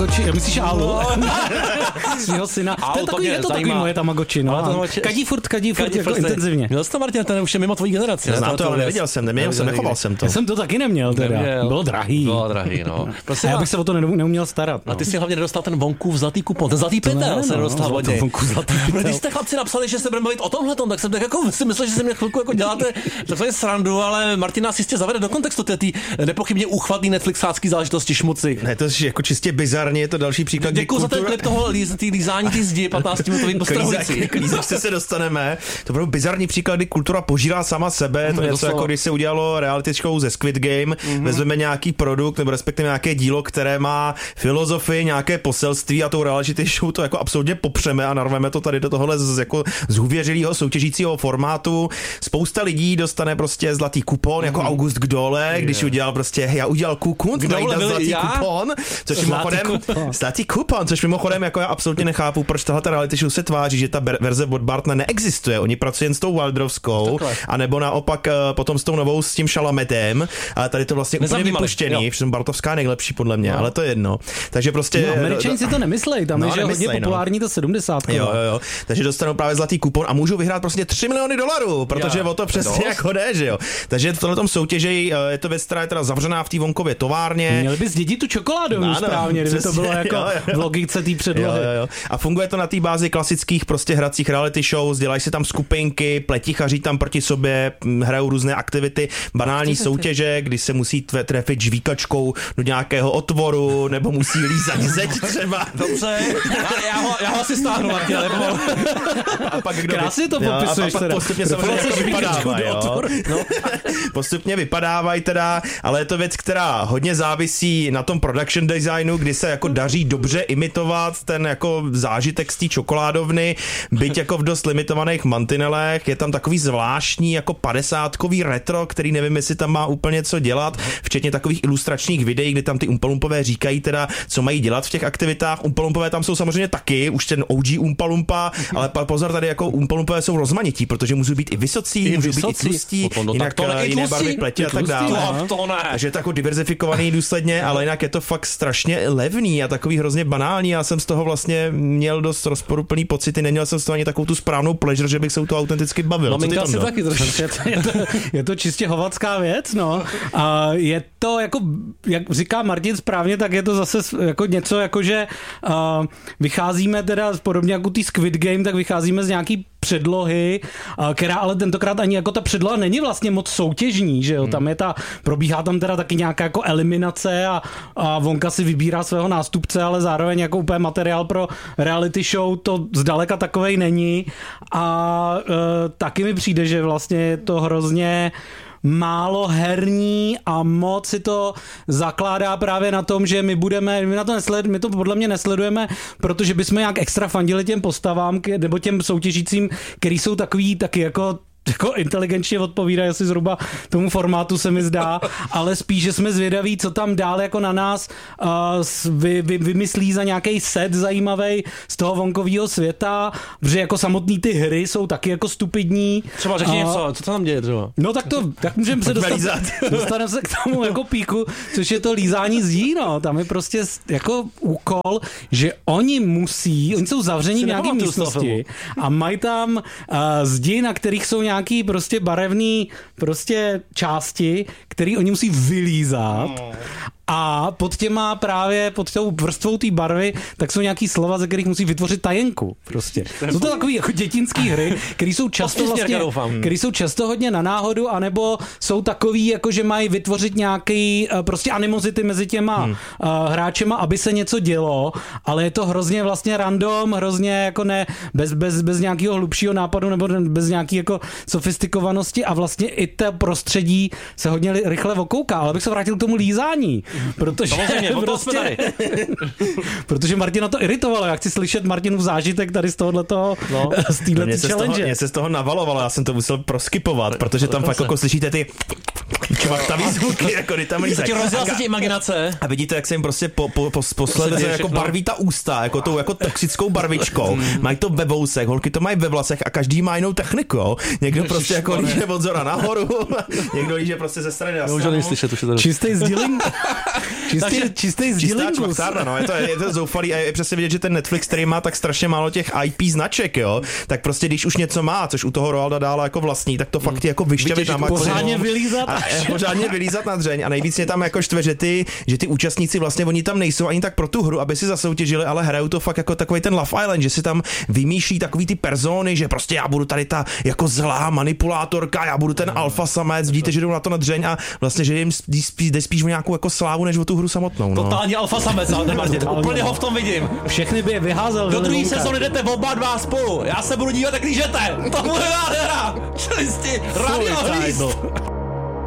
Tamagotchi, myslíš Alu? Svýho syna. Je to takový moje Tamagotchi, no. Kadí furt jako intenzivně. Měl jsi to, Martin, ten už je mimo tvojí generaci. Já znám to, ale neviděl jsem, nechoval jsem to. Já jsem to taky neměl teda. Bylo drahý, no. A já bych se o to neuměl starat. A ty si hlavně nedostal ten Vonkův zlatý kupon, ten zlatý pytel se nedostal hodně. Když jste chlapci napsali, že se budeme bavit o tomhletom, tak jsem tak jako si myslel, že se mě chvilku jako děláte takzvaně srandu, ale Martin nás jistě zavede do kontextu té nepochybně úchvatný Netflixácký záležitosti šmuci. Ne, to je jako čistě bizarně, je to další příklad. Děkuji za ten klip toho lízání ty zdi 15-minutovým postrahující. Klízečce se dostaneme. To budou bizarní příklady, kultura požírá sama sebe, to je něco jako když se udělalo reality show ze Squid Game, vezmeme nějaký produkt nebo respektive nějaké dílo, které má filozofii, nějaké poselství a tou reality show to jako absolutně popřeme a narveme to tady do tohohle jako zhůvěřilého soutěžícího formátu. Spousta lidí dostane prostě zlatý kupon, jako August Gdole, když udělal prostě, já udělal kukun, zlatý kupon, což mimochodem jako já absolutně nechápu, proč tahle reality show se tváří, že ta verze od Bartna neexistuje. Oni pracují jen s tou Wildrovskou, anebo naopak potom s tou novou s tím Šalametem, ale tady to vlastně úplně vypuštěný, protože Bartovská je nejlepší podle mě, ale to je jedno. Takže prostě Američani si to nemyslejí, tam je hodně populární to 70. Jo. Takže dostanou právě zlatý kupon a můžou vyhrát prostě $3 miliony, protože o to přesně jako jde, že jo. Takže v tomhle soutěži je to věc, která je teda zavřená v té Vonkově továrně. Měli by zdědit tu čokoládu správně, kdyby to bylo jako v logice té předlohy. Jo. A funguje to na té bázi klasických prostě hracích reality shows, dělají se tam skupinky, pletichaří tam proti sobě, hrajou různé aktivity, banální soutěže, kdy se musí trefit žvíkačkou do nějakého otvoru, nebo musí lízat zeď třeba. Dobře, já ho asi stáhnu, Martin, a pak krásně to popisuješ teda. Postupně samozřejmě vypadávají, postupně vypadávají teda, ale je to věc, která hodně závisí na tom production designu, kdy se jako daří dobře imitovat ten jako zážitek z té čokoládovny, byť jako v dost limitovaných mantinelech, je tam takový zvláštní jako 50kový retro, který nevím, jestli tam má úplně co dělat, včetně takových ilustračních videí, kdy tam ty Umpalumpové říkají teda, co mají dělat v těch aktivitách. Umpalumpové tam jsou samozřejmě taky, už ten OG Umpalumpa, ale pozor, tady jako Umpalumpové jsou rozmanití, protože můžou být i vysocí, můžou být i tlustí, jinak jiné barvy pleti a tak dále. Takže je to jako diverzifikovaný důsledně, ale jinak je to fakt strašně levný a takový hrozně banální. Já jsem z toho vlastně měl dost rozporuplný pocity, neměl jsem z toho ani takovou tu správnou pleasure, že bych se u toho autenticky bavil. Co taky je to čistě hovatská věc, no. A je to jako, jak říká Martin správně, tak je to zase jako něco jako, že vycházíme teda podobně jako ty Squid Game, tak vycházíme z nějaký předlohy, která ale tentokrát ani jako ta předloha není vlastně moc soutěžní, že jo, tam je probíhá tam teda taky nějaká jako eliminace a Vonka si vybírá svého nástupce, ale zároveň jako úplně materiál pro reality show to zdaleka takovej není a taky mi přijde, že vlastně je to hrozně málo herní a moc si to zakládá právě na tom, že my to podle mě nesledujeme, protože bychom nějak extra fandili těm postavám nebo těm soutěžícím, který jsou takový taky jako inteligentně odpovídají asi zhruba tomu formátu, se mi zdá, ale spíš, že jsme zvědaví, co tam dál jako na nás vymyslí za nějaký set zajímavý z toho vonkového světa, protože jako samotný ty hry jsou taky jako stupidní. Třeba řekni něco, co tam děje třeba? No tak můžeme se dostaneme se k tomu jako píku, což je to lízání zdí, no. Tam je prostě jako úkol, že oni jsou zavření v nějaké místnosti a mají tam zdi, na kterých jsou nějaký prostě barevný prostě části, které oni musí vylízat a pod tou vrstvou té barvy, tak jsou nějaký slova, ze kterých musí vytvořit tajenku. Prostě. Jsou to takový jako dětinský hry, které jsou často hodně na náhodu, anebo jsou takový, jako že mají vytvořit nějaký prostě animozity mezi těma hráčema, aby se něco dělo, ale je to hrozně vlastně random, hrozně jako ne, bez nějakého hlubšího nápadu nebo bez nějaký jako sofistikovanosti a vlastně i to prostředí se hodně rychle okouká, ale bych se vrátil k tomu lízání. Protože Martina to iritovalo. Já chci slyšet Martinův zážitek tady z tohoto z této challenge. Mě se z toho navalovalo, já jsem to musel proskipovat, protože tam fakt jako slyšíte ty Kvachtavý zvuky, jako kdy tam líze. Rozdělá se ti imaginace. A vidíte, jak se jim prostě posledně jako barví ta ústa, jako tou jako toxickou barvičkou. Mají to ve vousech, holky to mají ve vlasech a každý má jinou techniku, jo. Někdo prostě jako líže od zora nahoru, někdo líže prostě ze strany na stranu. Čistý sdělení. Čistý sdělení. No, je to zoufalý a je přesně vidět, že ten Netflix, který má tak strašně málo těch IP značek, jo, tak prostě když už něco má, což u toho Roalda dále jako vlastní, tak to fakt jako vyšťavit na maximum. Pořádně vylízat na dřeň a nejvíc mě tam jako štve, že ty účastníci vlastně oni tam nejsou ani tak pro tu hru, aby si zasoutěžili, ale hrajou to fakt jako takový ten Love Island, že si tam vymýšlí takový ty persony, že prostě já budu tady ta jako zlá manipulátorka, já budu ten alfa samec, vidíte, že jdou na to na dřeň a vlastně, že jim jde spíš o nějakou jako slávu, než o tu hru samotnou. No. Totální alfa samec, ale Martin, úplně ho v tom vidím. Všechny by je vyházel. Do druhé sezóny jdete oba dva spolu, já se budu dívat, jak lížete. To bude nádhera. Čelisti, Radio Hlíst.